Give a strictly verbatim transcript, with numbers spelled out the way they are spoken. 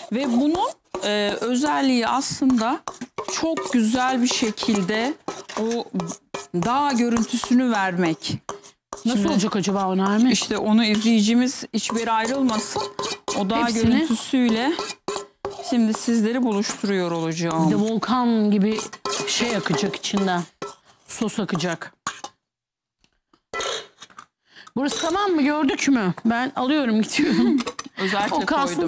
Ve bunun e, özelliği aslında çok güzel bir şekilde o dağ görüntüsünü vermek. Nasıl Şimdi, olacak acaba o Nermin? İşte onu izleyicimiz hiçbir ayrılmasın. O dağ Hepsini... görüntüsüyle şimdi sizleri buluşturuyor olacağım. Bir de volkan gibi şey akacak içinden. Sos akacak. Burası tamam mı? Gördük mü? Ben alıyorum, gidiyorum. Özellikle o kalsın koydum.